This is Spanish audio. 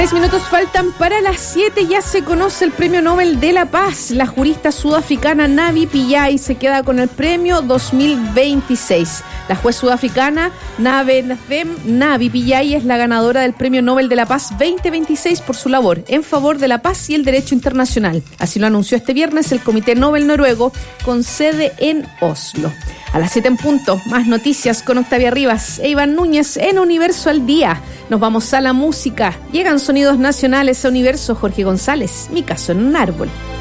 6 minutos faltan para las 7. Ya se conoce el Premio Nobel de la Paz. La jurista sudafricana Navi Pillay se queda con el premio 2026. La juez sudafricana Navi Pillay es la ganadora del Premio Nobel de la Paz 2026 por su labor en favor de la paz y el derecho internacional. Así lo anunció este viernes el Comité Nobel noruego con sede en Oslo. A las 7 en punto, más noticias con Octavia Rivas e Iván Núñez en Universo al Día. Nos vamos a la música. Llegan sonidos nacionales a Universo. Jorge González, Mi caso en un árbol.